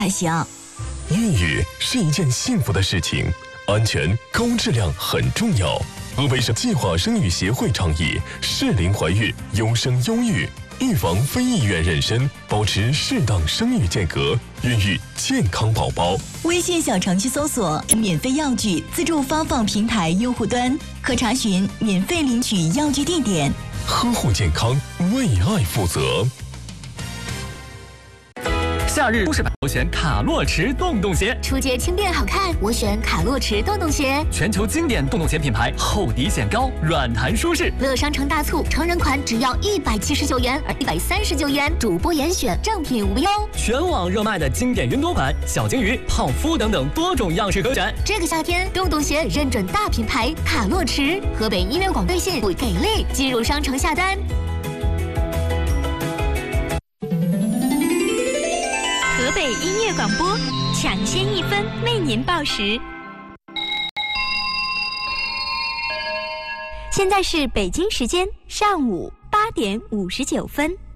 还行。 孕育是一件幸福的事情，安全高质量很重要。河北省计划生育协会倡议适龄怀孕，优生优育，预防非意愿妊娠，保持适当生育间隔，孕育健康宝宝。 微信小程序搜索免费药具自助发放平台用户端，可查询免费领取药具地点。 呵护健康，为爱负责。 夏日都市版，我选卡洛驰洞洞鞋。 出街轻便好看，我选卡洛驰洞洞鞋。 全球经典洞洞鞋品牌，厚底显高，软弹舒适。 乐商城大促，成人款只要179元，而139元，主播严选，正品无忧。 全网热卖的经典云朵款、小金鱼、泡芙等等多种样式可选。 这个夏天，洞洞鞋认准大品牌卡洛驰，河北音乐广对信不给力，进入商城下单。 河北音乐广播，抢先1分为您报时。现在是北京时间上午8点59分。